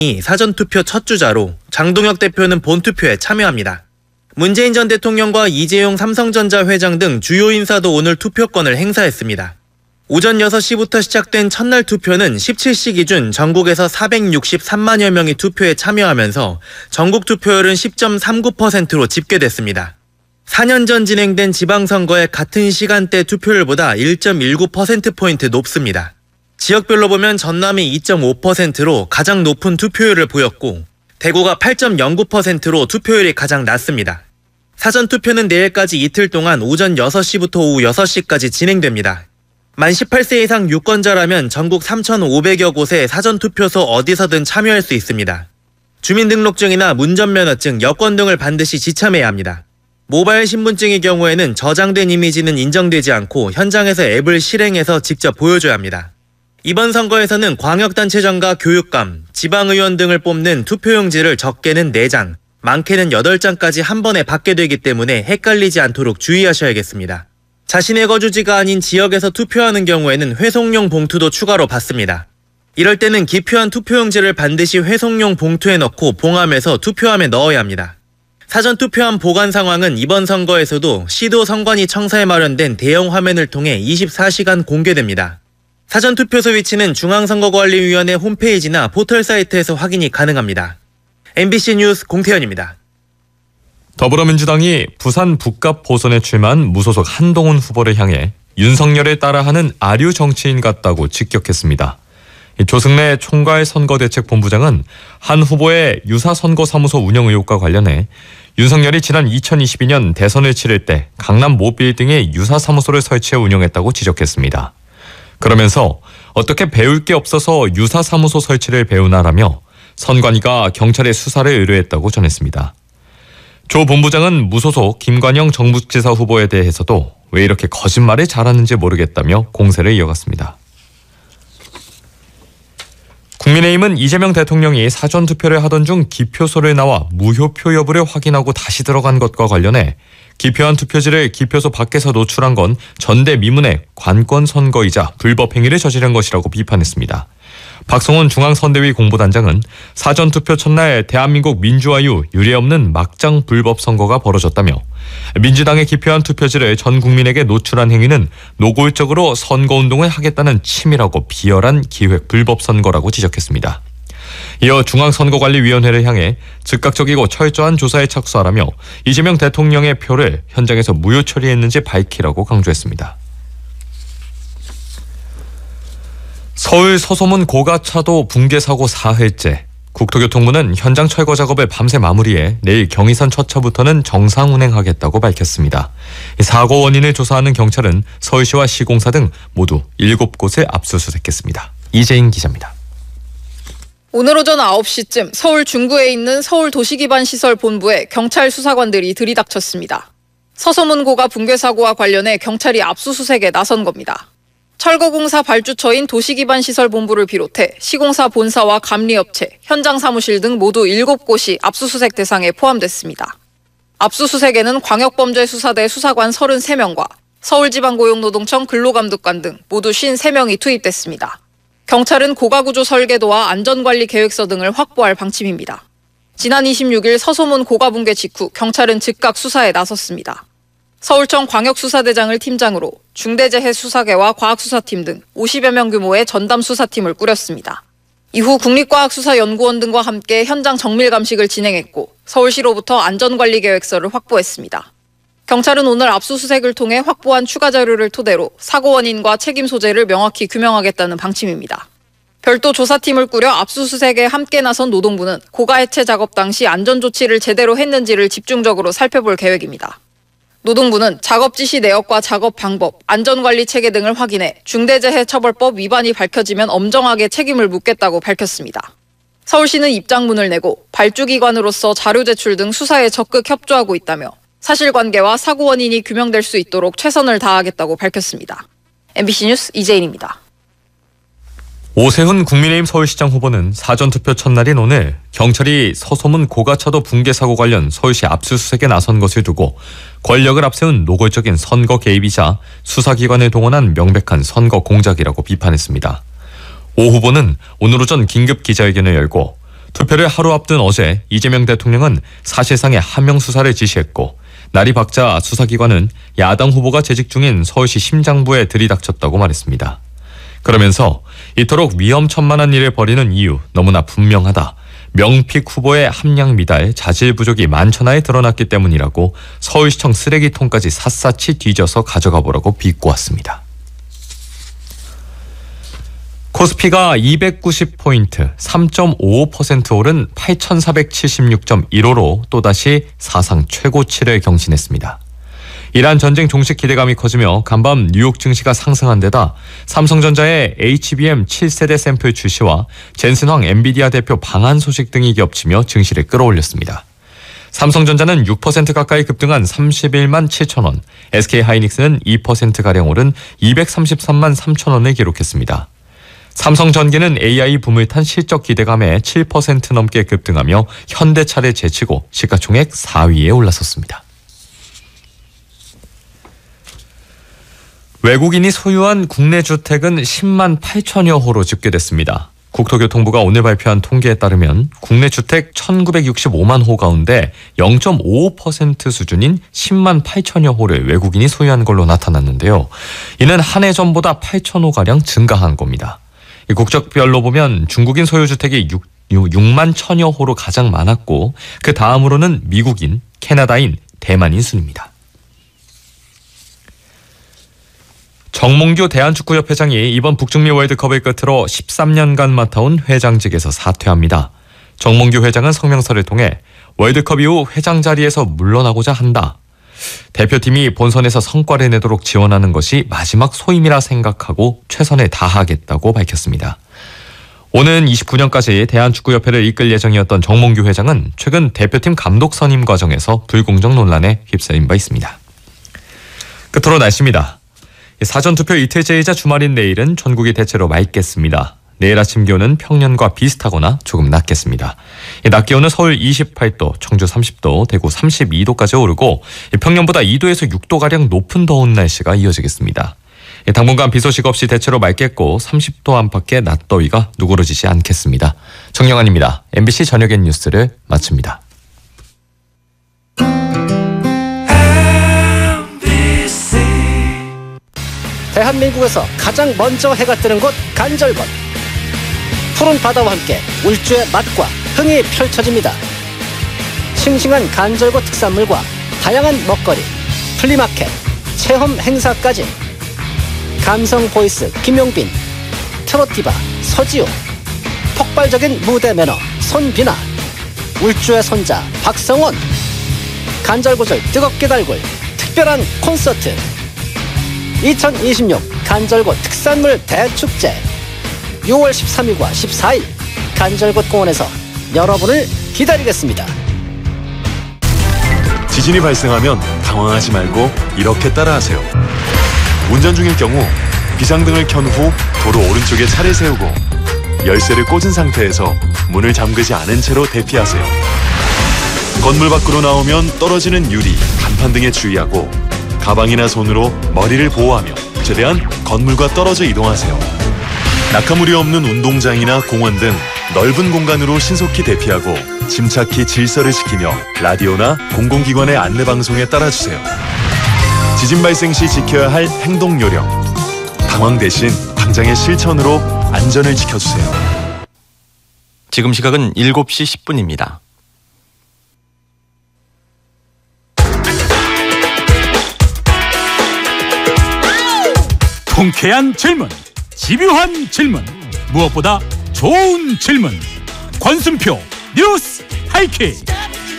사전투표 첫 주자로 장동혁 대표는 본투표에 참여합니다. 문재인 전 대통령과 이재용 삼성전자 회장 등 주요 인사도 오늘 투표권을 행사했습니다. 오전 6시부터 시작된 첫날 투표는 17시 기준 전국에서 463만여 명이 투표에 참여하면서 전국 투표율은 10.39%로 집계됐습니다. 4년 전 진행된 지방선거의 같은 시간대 투표율보다 1.19%포인트 높습니다. 지역별로 보면 전남이 2.5%로 가장 높은 투표율을 보였고 대구가 8.09%로 투표율이 가장 낮습니다. 사전투표는 내일까지 이틀 동안 오전 6시부터 오후 6시까지 진행됩니다. 만 18세 이상 유권자라면 전국 3,500여 곳의 사전투표소 어디서든 참여할 수 있습니다. 주민등록증이나 운전면허증, 여권 등을 반드시 지참해야 합니다. 모바일 신분증의 경우에는 저장된 이미지는 인정되지 않고 현장에서 앱을 실행해서 직접 보여줘야 합니다. 이번 선거에서는 광역단체장과 교육감, 지방의원 등을 뽑는 투표용지를 적게는 4장, 많게는 8장까지 한 번에 받게 되기 때문에 헷갈리지 않도록 주의하셔야겠습니다. 자신의 거주지가 아닌 지역에서 투표하는 경우에는 회송용 봉투도 추가로 받습니다. 이럴 때는 기표한 투표용지를 반드시 회송용 봉투에 넣고 봉함해서 투표함에 넣어야 합니다. 사전투표함 보관 상황은 이번 선거에서도 시도 선관위 청사에 마련된 대형 화면을 통해 24시간 공개됩니다. 사전투표소 위치는 중앙선거관리위원회 홈페이지나 포털 사이트에서 확인이 가능합니다. MBC 뉴스 공태현입니다. 더불어민주당이 부산 북갑 보선에 출마한 무소속 한동훈 후보를 향해 윤석열을 따라하는 아류 정치인 같다고 직격했습니다. 조승래 총괄선거대책본부장은 한 후보의 유사선거사무소 운영 의혹과 관련해 윤석열이 지난 2022년 대선을 치를 때 강남 모빌딩에 유사사무소를 설치해 운영했다고 지적했습니다. 그러면서 어떻게 배울 게 없어서 유사사무소 설치를 배우나라며 선관위가 경찰에 수사를 의뢰했다고 전했습니다. 조 본부장은 무소속 김관영 정부지사 후보에 대해서도 왜 이렇게 거짓말을 잘하는지 모르겠다며 공세를 이어갔습니다. 국민의힘은 이재명 대통령이 사전투표를 하던 중 기표소를 나와 무효표 여부를 확인하고 다시 들어간 것과 관련해 기표한 투표지를 기표소 밖에서 노출한 건 전대미문의 관권선거이자 불법 행위를 저지른 것이라고 비판했습니다. 박성훈 중앙선대위 공보단장은 사전투표 첫날 대한민국 민주화유 유례없는 막장 불법 선거가 벌어졌다며 민주당의 기표한 투표지를 전 국민에게 노출한 행위는 노골적으로 선거운동을 하겠다는 치밀하고 비열한 기획 불법 선거라고 지적했습니다. 이어 중앙선거관리위원회를 향해 즉각적이고 철저한 조사에 착수하라며 이재명 대통령의 표를 현장에서 무효 처리했는지 밝히라고 강조했습니다. 서울 서소문 고가차도 붕괴 사고 4회째. 국토교통부는 현장 철거 작업을 밤새 마무리해 내일 경의선 첫 차부터는 정상 운행하겠다고 밝혔습니다. 사고 원인을 조사하는 경찰은 서울시와 시공사 등 모두 7곳을 압수수색했습니다. 이재인 기자입니다. 오늘 오전 9시쯤 서울 중구에 있는 서울도시기반시설본부에 경찰 수사관들이 들이닥쳤습니다. 서소문 고가 붕괴 사고와 관련해 경찰이 압수수색에 나선 겁니다. 철거공사 발주처인 도시기반시설본부를 비롯해 시공사 본사와 감리업체, 현장 사무실 등 모두 7곳이 압수수색 대상에 포함됐습니다. 압수수색에는 광역범죄수사대 수사관 33명과 서울지방고용노동청 근로감독관 등 모두 53명이 투입됐습니다. 경찰은 고가구조 설계도와 안전관리 계획서 등을 확보할 방침입니다. 지난 26일 서소문 고가 붕괴 직후 경찰은 즉각 수사에 나섰습니다. 서울청 광역수사대장을 팀장으로 중대재해수사계와 과학수사팀 등 50여 명 규모의 전담수사팀을 꾸렸습니다. 이후 국립과학수사연구원 등과 함께 현장 정밀감식을 진행했고 서울시로부터 안전관리계획서를 확보했습니다. 경찰은 오늘 압수수색을 통해 확보한 추가 자료를 토대로 사고 원인과 책임 소재를 명확히 규명하겠다는 방침입니다. 별도 조사팀을 꾸려 압수수색에 함께 나선 노동부는 고가 해체 작업 당시 안전조치를 제대로 했는지를 집중적으로 살펴볼 계획입니다. 노동부는 작업 지시 내역과 작업 방법, 안전관리 체계 등을 확인해 중대재해처벌법 위반이 밝혀지면 엄정하게 책임을 묻겠다고 밝혔습니다. 서울시는 입장문을 내고 발주기관으로서 자료 제출 등 수사에 적극 협조하고 있다며 사실관계와 사고 원인이 규명될 수 있도록 최선을 다하겠다고 밝혔습니다. MBC 뉴스 이재인입니다. 오세훈 국민의힘 서울시장 후보는 사전투표 첫날인 오늘 경찰이 서소문 고가차도 붕괴 사고 관련 서울시 압수수색에 나선 것을 두고 권력을 앞세운 노골적인 선거 개입이자 수사기관을 동원한 명백한 선거 공작이라고 비판했습니다. 오 후보는 오늘 오전 긴급 기자회견을 열고 투표를 하루 앞둔 어제 이재명 대통령은 사실상의 하명 수사를 지시했고 날이 밝자 수사기관은 야당 후보가 재직 중인 서울시 심장부에 들이닥쳤다고 말했습니다. 그러면서 이토록 위험천만한 일을 벌이는 이유 너무나 분명하다. 명픽 후보의 함량 미달, 자질 부족이 만천하에 드러났기 때문이라고 서울시청 쓰레기통까지 샅샅이 뒤져서 가져가 보라고 비꼬았습니다. 코스피가 290포인트, 3.55% 오른 8,476.15로 또다시 사상 최고치를 경신했습니다. 이란 전쟁 종식 기대감이 커지며 간밤 뉴욕 증시가 상승한 데다 삼성전자의 HBM 7세대 샘플 출시와 젠슨황 엔비디아 대표 방한 소식 등이 겹치며 증시를 끌어올렸습니다. 삼성전자는 6% 가까이 급등한 31만 7천 원, SK하이닉스는 2%가량 오른 233만 3천 원을 기록했습니다. 삼성전기는 AI 붐을 탄 실적 기대감에 7% 넘게 급등하며 현대차를 제치고 시가총액 4위에 올라섰습니다. 외국인이 소유한 국내 주택은 10만 8천여 호로 집계됐습니다. 국토교통부가 오늘 발표한 통계에 따르면 국내 주택 1965만 호 가운데 0.55% 수준인 10만 8천여 호를 외국인이 소유한 걸로 나타났는데요. 이는 한 해 전보다 8,000호가량 증가한 겁니다. 국적별로 보면 중국인 소유 주택이 6만 1천여 호로 가장 많았고 그 다음으로는 미국인, 캐나다인, 대만인 순입니다. 정몽규 대한축구협회장이 이번 북중미 월드컵을 끝으로 13년간 맡아온 회장직에서 사퇴합니다. 정몽규 회장은 성명서를 통해 월드컵 이후 회장 자리에서 물러나고자 한다. 대표팀이 본선에서 성과를 내도록 지원하는 것이 마지막 소임이라 생각하고 최선을 다하겠다고 밝혔습니다. 오는 29년까지 대한축구협회를 이끌 예정이었던 정몽규 회장은 최근 대표팀 감독 선임 과정에서 불공정 논란에 휩싸인 바 있습니다. 끝으로 날씨입니다. 사전투표 이틀째이자 주말인 내일은 전국이 대체로 맑겠습니다. 내일 아침 기온은 평년과 비슷하거나 조금 낮겠습니다. 낮 기온은 서울 28도, 청주 30도, 대구 32도까지 오르고 평년보다 2도에서 6도가량 높은 더운 날씨가 이어지겠습니다. 당분간 비 소식 없이 대체로 맑겠고 30도 안팎의 낮더위가 누그러지지 않겠습니다. 정영환입니다. MBC 저녁엔 뉴스를 마칩니다. 대한민국에서 가장 먼저 해가 뜨는 곳 간절곶. 푸른 바다와 함께 울주의 맛과 흥이 펼쳐집니다. 싱싱한 간절곶 특산물과 다양한 먹거리, 플리마켓, 체험 행사까지. 감성 보이스 김용빈, 트로티바 서지호, 폭발적인 무대 매너 손비나, 울주의 손자 박성원, 간절곶을 뜨겁게 달굴 특별한 콘서트 2026 간절곶 특산물 대축제 6월 13일과 14일 간절곶 공원에서 여러분을 기다리겠습니다. 지진이 발생하면 당황하지 말고 이렇게 따라하세요. 운전 중일 경우 비상등을 켠 후 도로 오른쪽에 차를 세우고 열쇠를 꽂은 상태에서 문을 잠그지 않은 채로 대피하세요. 건물 밖으로 나오면 떨어지는 유리, 간판 등에 주의하고 가방이나 손으로 머리를 보호하며 최대한 건물과 떨어져 이동하세요. 낙하물이 없는 운동장이나 공원 등 넓은 공간으로 신속히 대피하고 침착히 질서를 지키며 라디오나 공공기관의 안내방송에 따라주세요. 지진 발생 시 지켜야 할 행동 요령. 당황 대신 당장의 실천으로 안전을 지켜주세요. 지금 시각은 7시 10분입니다. 통쾌한 질문, 집요한 질문, 무엇보다 좋은 질문. 권순표 뉴스 하이킥.